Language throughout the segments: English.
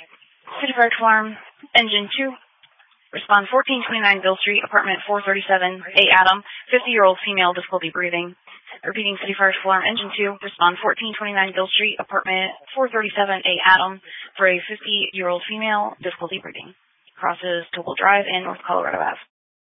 City Fire Alarm, Engine 2, respond 1429 Bill Street, apartment 437, A. Adam, 50-year-old female, difficulty breathing. Repeating, City Fire Alarm, Engine 2, respond 1429 Bill Street, apartment 437, A. Adam, for a 50-year-old female, difficulty breathing. Crosses Topol Drive and North Colorado Ave.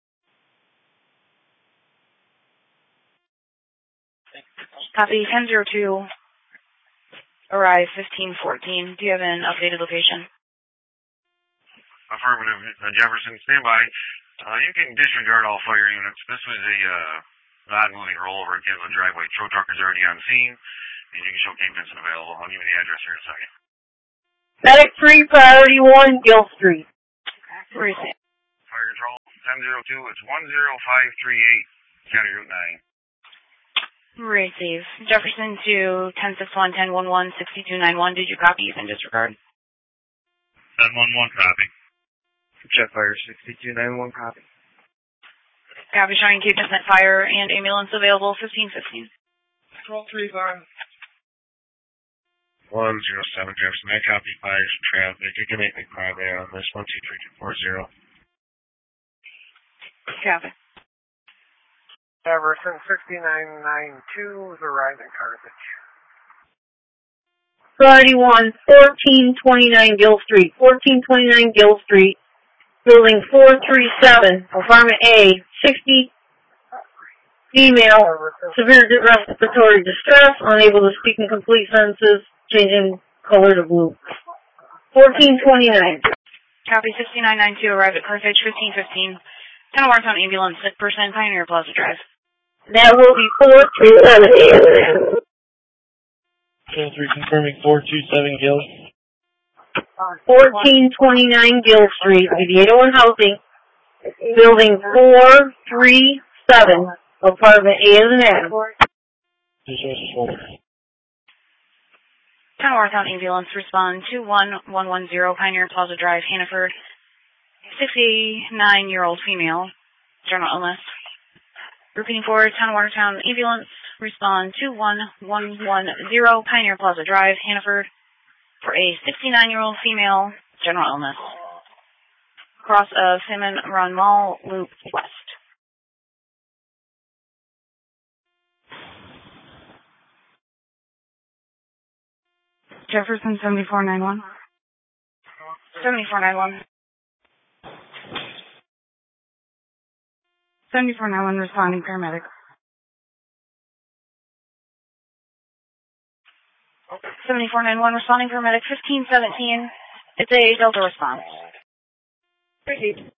Copy 1002, arrive 1514. Do you have an updated location? Affirmative, Jefferson, stand by. You can disregard all fire units. This was a non-moving rollover again in the driveway. Tow truck is already on scene, and you can show Kate Vincent available. I'll give you the address here in a second. Medic 3, priority 1, Gill Street. Receive. Fire control, 1002, it's 10538, County Route 9. Receive. Jefferson to 1061-1011-6291. Did you copy? You can disregard. 1011, copy. Jetfire 6291, copy. Copy, showing Cape Vincent Fire and ambulance available 1515. Control 3, fire. 107 Jefferson, I copy fires and traffic. You can make me primary on this 123240. Copy. Jefferson 6992 is arriving at Carthage. Priority 1, 1429 Gill Street. 1429 Gill Street. Building 437, apartment A, 60, female, severe respiratory distress, unable to speak in complete sentences, changing color to blue. 1429. Copy 6992, arrived at Carthage 1515. 10 alarms on ambulance, sick person, Pioneer Plaza Drive. That will be 437. 3 confirming 427 Gill. 1429 Gill Street, Mediato and Housing, building 437, apartment A as an Adam. 10 alarms on ambulance, respond 21110, Pioneer Plaza Drive, Hannaford. 69-year-old female, general illness. Repeating forward, 10 Watertown ambulance, respond 21110, Pioneer Plaza Drive, Hannaford. For a 69-year-old female, general illness. Cross of Salmon Run Mall, Loop West. Jefferson 7491. 7491. 7491 responding paramedic. 7491 responding paramedic 1517. It's a Delta response. Proceed.